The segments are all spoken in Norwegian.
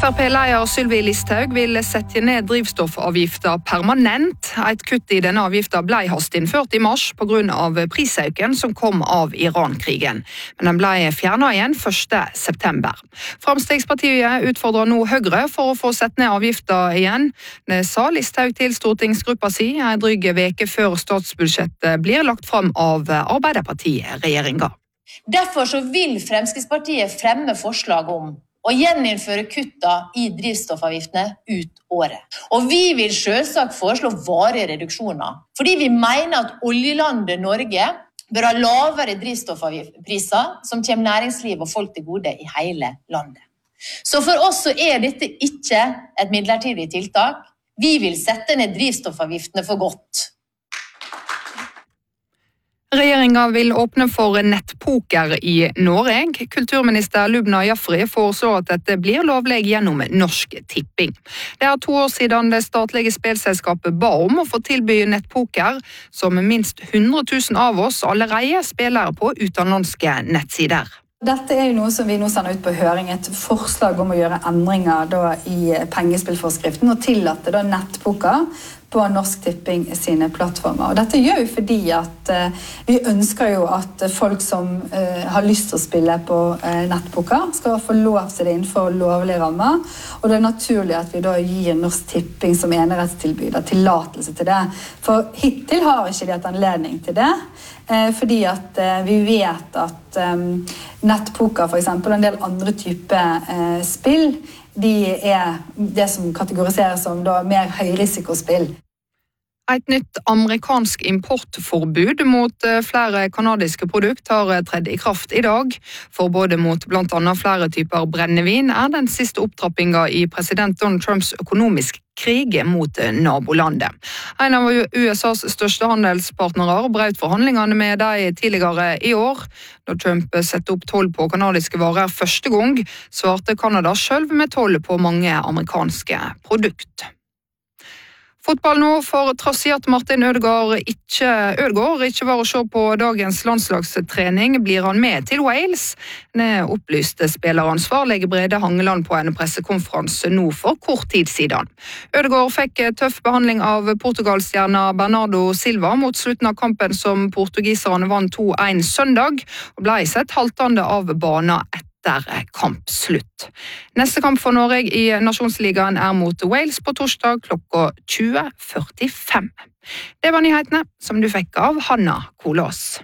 FrP-leder Sylvi Listhaug vil sette ned drivstoffavgifta permanent. Et kutt i denne avgifta ble hastinnført i mars på grunn av prisøken som kom av Iran-krigen. Men den ble fjernet igjen 1. september. Fremskrittspartiet utfordrer nå Høyre for å få sett ned avgifta igjen. Det sa Listhaug til stortingsgruppa si en dryg veke før statsbudsjettet blir lagt fram av Arbeiderpartiet-regjeringa. Derfor så vil Fremskrittspartiet fremme forslag om å gjeninnføre kutta i drivstoffavgiftene ut året. Og vi vil selvsagt foreslå varige reduksjoner, fordi vi mener at oljelandet Norge bør ha lavere drivstoffavgiftspriser som kommer næringsliv og folk til gode i hele landet. Så for oss så er dette ikke et midlertidig tiltak. Vi vil sette ned drivstoffavgiftene for godt. Regjeringa vil åpne for nettpoker i Norge. Kulturminister Lubna Jafri foreslår at dette blir lovlig gjennom Norsk Tipping. Det er 2 år siden det statlige spillselskapet ba om å få tilby nettpoker, som minst 100 000 av oss allerede spiller på utenlandske nettsider. Dette er jo noe som vi nå sender ut på høring, et forslag om å gjøre endringer i pengespillforskriften og tillate nettpoker på Norsk Tipping sine plattformer. Og dette gjør jo fordi at vi ønsker jo at folk som har lyst til å spille på nettpoker skal få lov til det innenfor lovlige rammer, og det er naturlig at vi da gir Norsk Tipping som enerettstilbyder tillatelse til det. For hittil har ikke de hatt anledning til det, fordi at vi vet at nettpoker for eksempel og en del andre typer spill, de er det som kategoriseres som mer høyrisikospill. Et nytt amerikansk importforbud mot flere kanadiske produkter har tredd i kraft i dag. Forbudet mot blant annet flere typer brennevin er den siste opptrappingen i president Donald Trumps økonomiske krig mot nabolandet. En av USAs største handelspartnere brøt forhandlingene med de tidligere i år. Da Trump satte opp toll på kanadiske varer første gang, svarte Kanada selv med toll på mange amerikanske produkter. Fotball nå, for tross i at Martin Ødegaard ikke var å se på dagens landslagstrening, blir han med til Wales. Det opplyste spilleransvarlig Brede Hangeland på en pressekonferanse nå for kort tid siden. Ødegaard fikk tøff behandling av Portugalstjerna Bernardo Silva mot slutten av kampen som portugiserne vant 2-1 søndag, og ble sett haltende av banen etter kampslutt. Neste kamp for Norge i Nasjonsligaen er mot Wales på torsdag klokka 20:45. Det var nyhetene som du fikk av Hanna Kolås.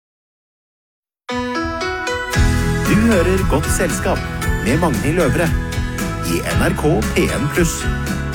Du hører Godt selskap med Magnhild Løvre i NRK P1+.